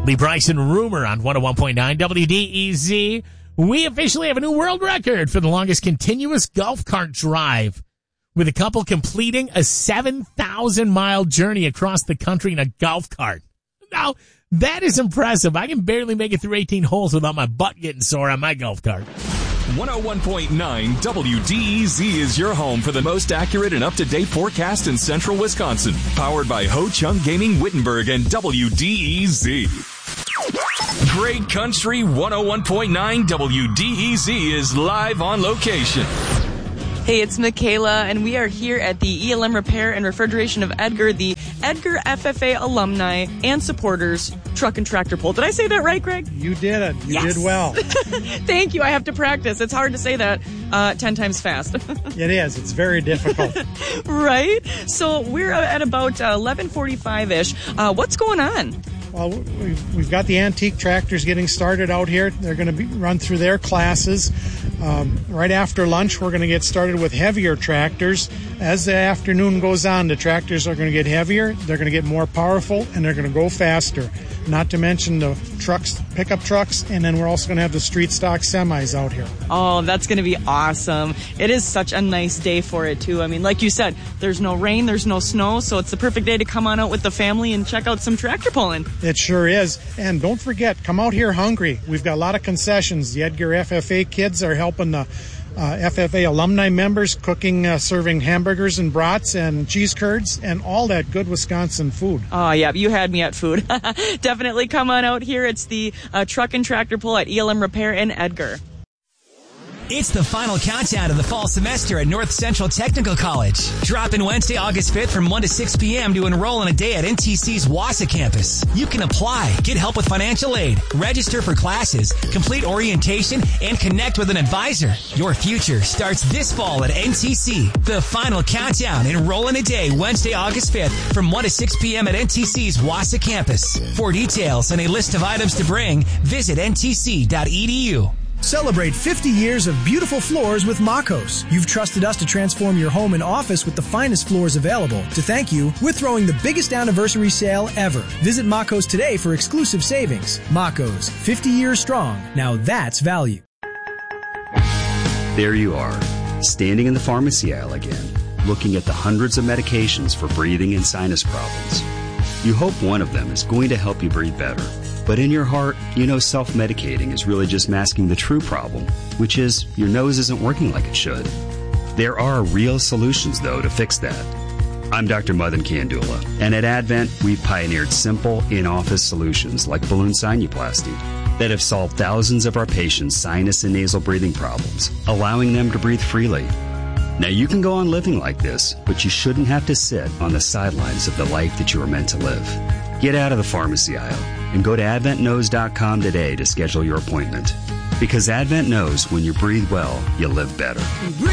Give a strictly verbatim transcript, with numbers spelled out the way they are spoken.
Lee Bryce and Rumor on one oh one point nine W D E Z. We officially have a new world record for the longest continuous golf cart drive, with a couple completing a seven thousand mile journey across the country in a golf cart. Now, that is impressive. I can barely make it through eighteen holes without my butt getting sore on my golf cart. one oh one point nine W D E Z is your home for the most accurate and up-to-date forecast in central Wisconsin. Powered by Ho Chung Gaming Wittenberg and W D E Z. Great Country one oh one point nine W D E Z is live on location. Hey, it's Michaela, and we are here at the E L M Repair and Refrigeration of Edgar, the Edgar F F A alumni and supporters truck and tractor pull. Did I say that right, Greg? You did it. You yes. did well. Thank you. I have to practice. It's hard to say that uh, ten times fast. It is. It's very difficult. Right? So we're at about uh, eleven forty-five-ish. Uh, what's going on? Well, we've, we've got the antique tractors getting started out here. They're going to be run through their classes. Um, right after lunch, we're going to get started with heavier tractors. As the afternoon goes on, the tractors are going to get heavier, they're going to get more powerful, and they're going to go faster. Not to mention the trucks, pickup trucks, and then we're also going to have the street stock semis out here. Oh, that's going to be awesome. It is such a nice day for it, too. I mean, like you said, there's no rain, there's no snow, so it's the perfect day to come on out with the family and check out some tractor pulling. It sure is. And don't forget, come out here hungry. We've got a lot of concessions. The Edgar F F A kids are helping the uh, F F A alumni members cooking, uh, serving hamburgers and brats and cheese curds and all that good Wisconsin food. Oh, yeah, you had me at food. Definitely come on out here. It's the uh, Truck and Tractor Pull at E L M Repair in Edgar. It's the final countdown of the fall semester at North Central Technical College. Drop in Wednesday, August fifth from one to six p.m. to enroll in a day at N T C's Wausau campus. You can apply, get help with financial aid, register for classes, complete orientation, and connect with an advisor. Your future starts this fall at N T C. The final countdown. Enroll in a day Wednesday, August fifth from one to six p.m. at N T C's Wausau campus. For details and a list of items to bring, visit N T C dot E D U. Celebrate fifty years of beautiful floors with Makos. You've trusted us to transform your home and office with the finest floors available. To thank you, we're throwing the biggest anniversary sale ever. Visit Makos today for exclusive savings. Makos, fifty years strong. Now that's value. There you are, standing in the pharmacy aisle again, looking at the hundreds of medications for breathing and sinus problems. You hope one of them is going to help you breathe better. But in your heart, you know self-medicating is really just masking the true problem, which is your nose isn't working like it should. There are real solutions, though, to fix that. I'm Doctor Madan Kandula, and at Advent, we've pioneered simple, in-office solutions like balloon sinuplasty that have solved thousands of our patients' sinus and nasal breathing problems, allowing them to breathe freely. Now, you can go on living like this, but you shouldn't have to sit on the sidelines of the life that you were meant to live. Get out of the pharmacy aisle and go to advent knows dot com today to schedule your appointment. Because Advent knows when you breathe well, you live better.